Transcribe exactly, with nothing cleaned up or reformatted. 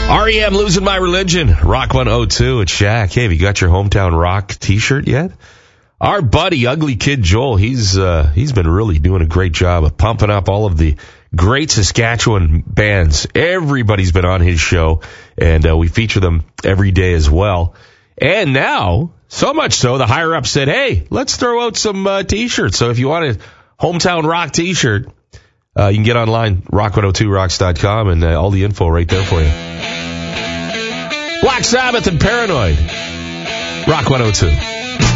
R E M, Losing My Religion, Rock one oh two at Shaq. Hey, have you got your Hometown Rock t-shirt yet? Our buddy, Ugly Kid Joel, he's uh, he's been really doing a great job of pumping up all of the great Saskatchewan bands. Everybody's been on his show, and uh, we feature them every day as well. And now, so much so, the higher-up said, hey, let's throw out some uh, t-shirts. So if you want a Hometown Rock t-shirt, uh, you can get online, rock one oh two rocks dot com, and uh, all the info right there for you. Black Sabbath and Paranoid. Rock one oh two.